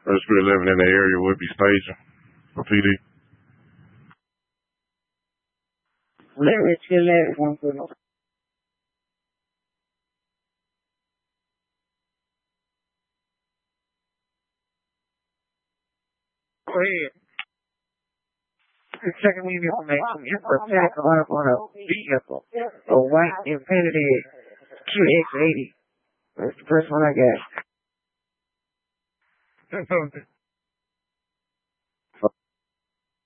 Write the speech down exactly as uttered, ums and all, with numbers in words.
First three eleven in the area would be staging for P D. Let me chill that one for them. Go ahead. Second we on the attack on a vehicle. A white Infiniti Q X eighty. That's the first one I got.